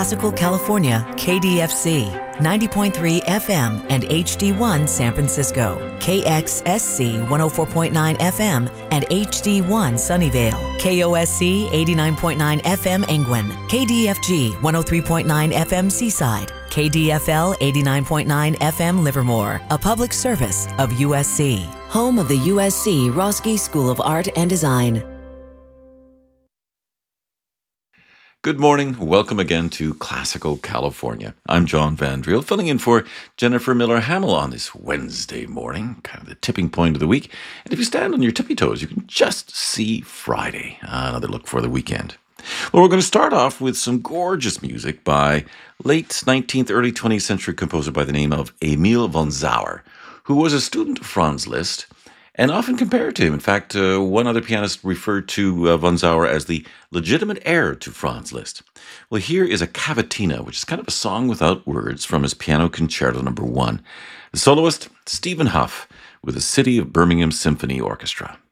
Classical California, KDFC, 90.3 FM and HD1 San Francisco, KXSC 104.9 FM and HD1 Sunnyvale, KOSC 89.9 FM Angwin, KDFG 103.9 FM Seaside, KDFL 89.9 FM Livermore, a public service of USC, home of the USC Roski School of Art and Design. Good morning. Welcome again to Classical California. I'm John Vandriel, filling in for Jennifer Miller-Hamill on this Wednesday morning, kind of the tipping point of the week. And if you stand on your tippy toes, you can just see Friday. Another look for the weekend. Well, we're going to start off with some gorgeous music by late 19th, early 20th century composer by the name of Emil von Sauer, who was a student of Franz Liszt and often compared to him. In fact, one other pianist referred to von Sauer as the legitimate heir to Franz Liszt. Well, here is a cavatina, which is kind of a song without words from his Piano Concerto No. 1. The soloist, Stephen Hough, with the City of Birmingham Symphony Orchestra.